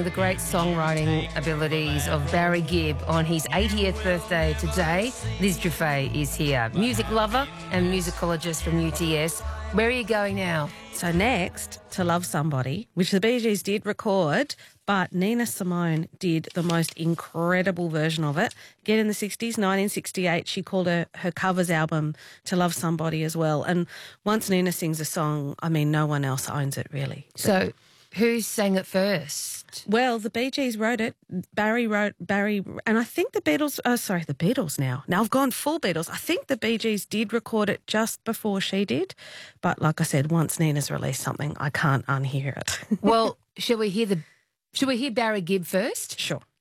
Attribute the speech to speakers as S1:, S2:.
S1: the great songwriting abilities of Barry Gibb on his 80th birthday today. Liz Giuffre is here, music lover and musicologist from UTS. Where are you going now?
S2: So next, To Love Somebody, which the Bee Gees did record, but Nina Simone did the most incredible version of it. Again, in the 60s, 1968, she called her covers album To Love Somebody as well. And once Nina sings a song, I mean, no one else owns it, really.
S1: So who sang it first?
S2: Well, the Bee Gees wrote it. Barry, and I think the Beatles now. Now I've gone full Beatles. I think the Bee Gees did record it just before she did. But like I said, once Nina's released something, I can't unhear it.
S1: Well, shall we hear Barry Gibb first?
S2: Sure.